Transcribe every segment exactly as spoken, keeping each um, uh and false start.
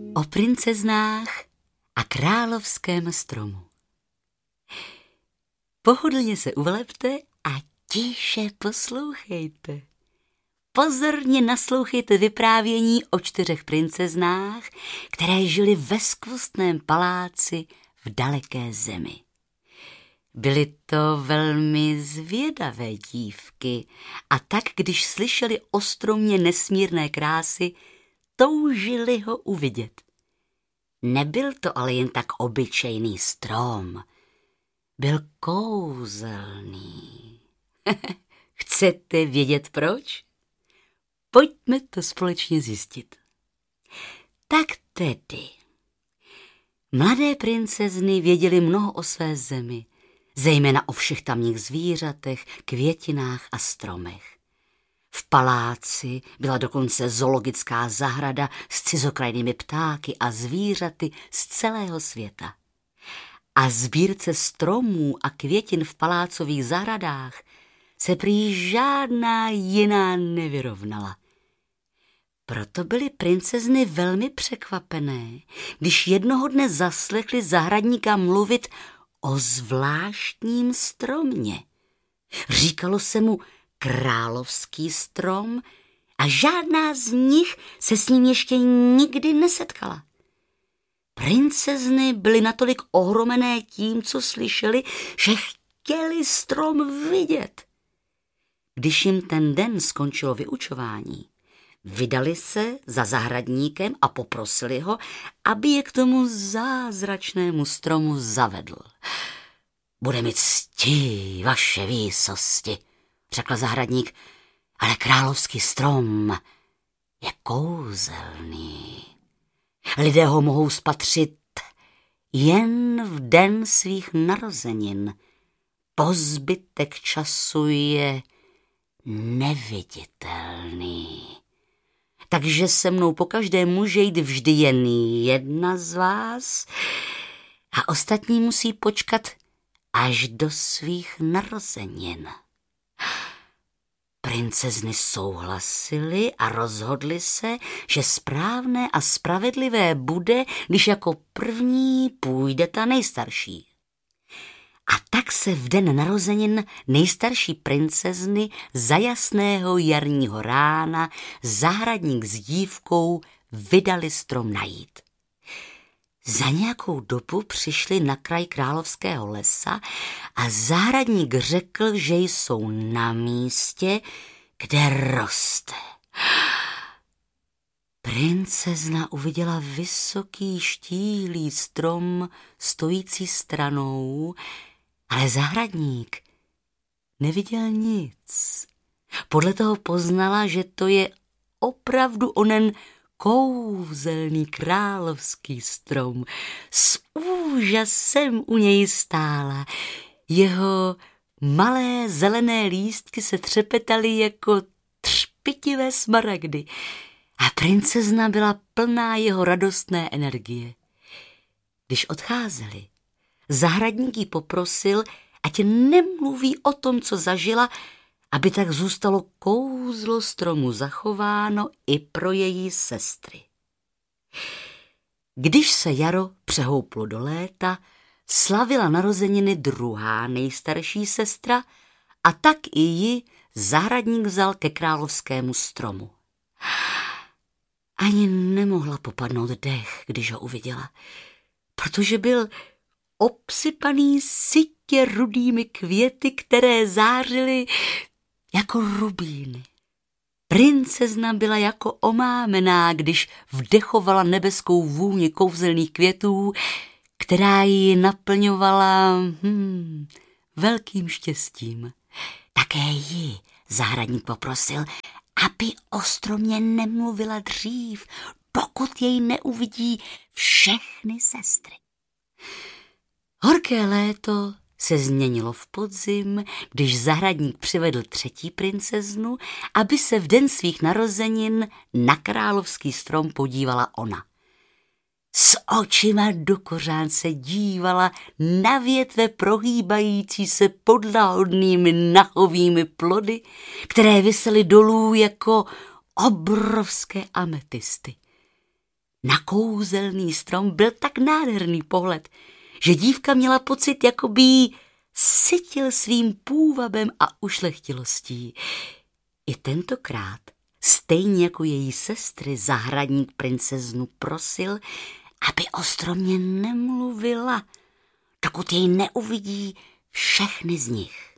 O princeznách a královském stromu. Pohodlně se uvalepte a tiše poslouchejte. Pozorně naslouchejte vyprávění o čtyřech princeznách, které žily ve skvostném paláci v daleké zemi. Byly to velmi zvědavé dívky a tak, když slyšeli o stromě nesmírné krásy, toužili ho uvidět. Nebyl to ale jen tak obyčejný strom, byl kouzelný. Chcete vědět proč? Pojďme to společně zjistit. Tak tedy, mladé princezny věděly mnoho o své zemi, zejména o všech tamních zvířatech, květinách a stromech. V paláci byla dokonce zoologická zahrada s cizokrajnými ptáky a zvířaty z celého světa. A sbírce stromů a květin v palácových zahradách se prý žádná jiná nevyrovnala. Proto byly princezny velmi překvapené, když jednoho dne zaslechli zahradníka mluvit o zvláštním stromě. Říkalo se mu královský strom a žádná z nich se s ním ještě nikdy nesetkala. Princezny byly natolik ohromené tím, co slyšeli, že chtěli strom vidět. Když jim ten den skončilo vyučování, vydali se za zahradníkem a poprosili ho, aby je k tomu zázračnému stromu zavedl. Bude mi ctí, vaše výsosti, řekl zahradník, ale královský strom je kouzelný. Lidé ho mohou spatřit jen v den svých narozenin. Po zbytek času je neviditelný. Takže se mnou pokaždé může jít vždy jen jedna z vás a ostatní musí počkat až do svých narozenin. Princezny souhlasily a rozhodly se, že správné a spravedlivé bude, když jako první půjde ta nejstarší. A tak se v den narozenin nejstarší princezny za jasného jarního rána zahradník s dívkou vydali strom najít. Za nějakou dobu přišli na kraj královského lesa a zahradník řekl, že jsou na místě, kde roste. Princezna uviděla vysoký štíhlý strom stojící stranou, ale zahradník neviděl nic. Podle toho poznala, že to je opravdu onen kouzelný královský strom. S úžasem u něj stála. Jeho malé zelené lístky se třepetaly jako třpitivé smaragdy a princezna byla plná jeho radostné energie. Když odcházeli, zahradník jí poprosil, ať nemluví o tom, co zažila, aby tak zůstalo kouzlo stromu zachováno i pro její sestry. Když se jaro přehouplo do léta, slavila narozeniny druhá nejstarší sestra a tak i ji zahradník vzal ke královskému stromu. Ani nemohla popadnout dech, když ho uviděla, protože byl obsypaný sytě rudými květy, které zářily jako rubíny. Princezna byla jako omámená, když vdechovala nebeskou vůni kouzelných květů, která ji naplňovala hmm, velkým štěstím. Také ji zahradník poprosil, aby o stromě nemluvila dřív, dokud jej neuvidí všechny sestry. Horké léto se změnilo v podzim, když zahradník přivedl třetí princeznu, aby se v den svých narozenin na královský strom podívala ona. S očima do kořán se dívala na větve prohýbající se pod lahodnými nahovými plody, které visely dolů jako obrovské ametisty. Na kouzelný strom byl tak nádherný pohled, že dívka měla pocit, jako by jí sytil svým půvabem a ušlechtilostí. I tentokrát, stejně jako její sestry, zahradník princeznu prosil, aby o stromě nemluvila, dokud jej neuvidí všechny z nich.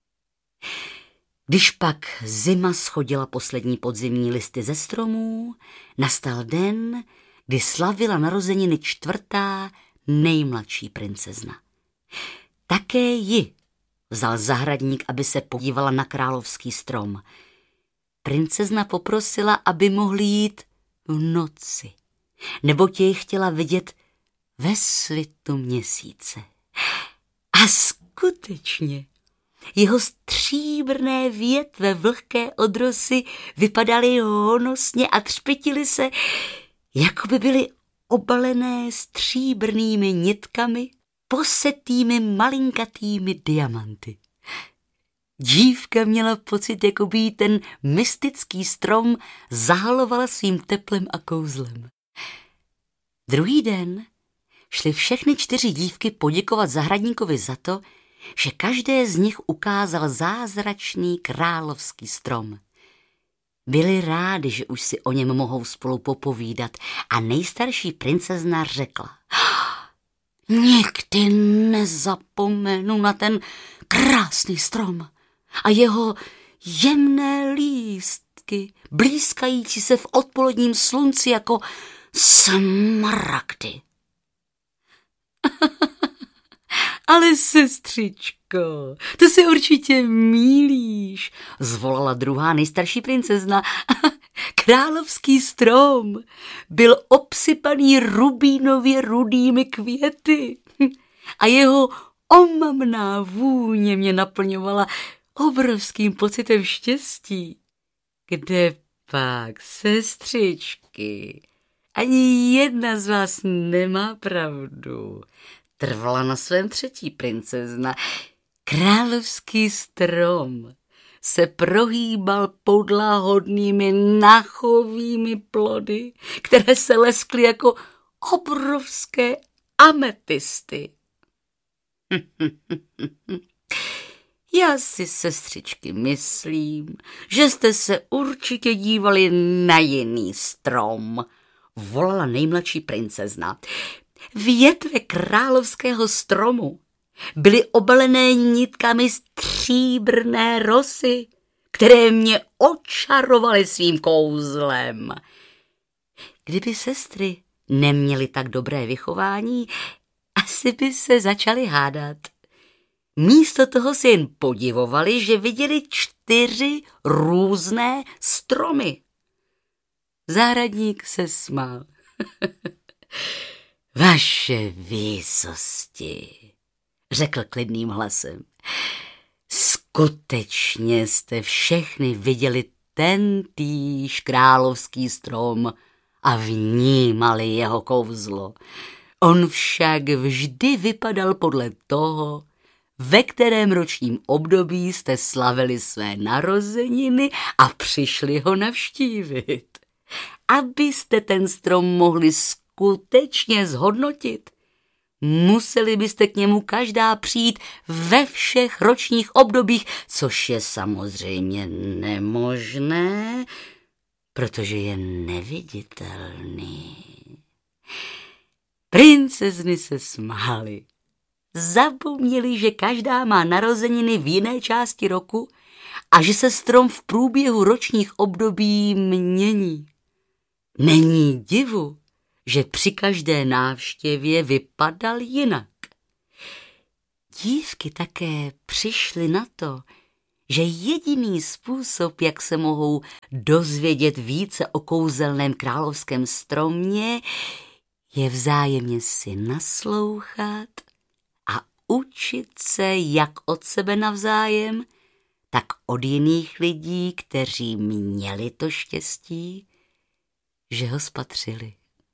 Když pak zima schodila poslední podzimní listy ze stromů, nastal den, kdy slavila narozeniny čtvrtá nejmladší princezna. Také ji vzal zahradník, aby se podívala na královský strom. Princezna poprosila, aby mohli jít v noci, neboť jej chtěla vidět ve svitu měsíce. A skutečně, jeho stříbrné větve vlhké odrosy vypadaly honosně a třpitily se, jako by byly obalené stříbrnými nitkami, posetými malinkatými diamanty. Dívka měla pocit, jako by jí ten mystický strom zahalovala svým teplem a kouzlem. Druhý den šly všechny čtyři dívky poděkovat zahradníkovi za to, že každé z nich ukázal zázračný královský strom. Byli rádi, že už si o něm mohou spolu popovídat, a nejstarší princezna řekla: nikdy nezapomenu na ten krásný strom a jeho jemné lístky, blýskající se v odpoledním slunci jako smaragdy. Ale sestřičko, to se určitě mýlíš, zvolala druhá nejstarší princezna. Královský strom byl obsypaný rubínově rudými květy a jeho omamná vůně mě naplňovala obrovským pocitem štěstí. Kde pak, sestřičky, ani jedna z vás nemá pravdu, trvala na svém třetí princezna. Královský strom se prohýbal podlahodnými nachovými plody, které se leskly jako obrovské ametisty. Já si, sestřičky, myslím, že jste se určitě dívali na jiný strom, volala nejmladší princezna. Větve královského stromu byly obalené nitkami stříbrné rosy, které mě očarovaly svým kouzlem. Kdyby sestry neměly tak dobré vychování, asi by se začaly hádat. Místo toho si jen podivovali, že viděli čtyři různé stromy. Zahradník se smál. Vaše výsosti, řekl klidným hlasem, skutečně jste všechny viděli tentýž královský strom a vnímali jeho kouzlo. On však vždy vypadal podle toho, ve kterém ročním období jste slavili své narozeniny a přišli ho navštívit. Abyste ten strom mohli skutečně zhodnotit, museli byste k němu každá přijít ve všech ročních obdobích, což je samozřejmě nemožné, protože je neviditelný. Princezny se smály. Zapomněli, že každá má narozeniny v jiné části roku a že se strom v průběhu ročních období mění. Není divu, že při každé návštěvě vypadal jinak. Dívky také přišly na to, že jediný způsob, jak se mohou dozvědět více o kouzelném královském stromě, je vzájemně si naslouchat a učit se jak od sebe navzájem, tak od jiných lidí, kteří měli to štěstí, že ho spatřili.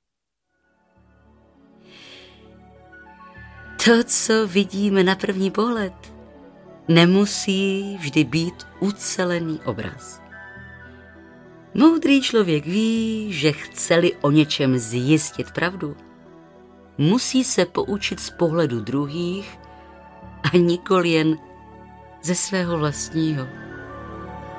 To, co vidíme na první pohled, nemusí vždy být ucelený obraz. Moudrý člověk ví, že chce-li o něčem zjistit pravdu, musí se poučit z pohledu druhých a nikoli jen ze svého vlastního.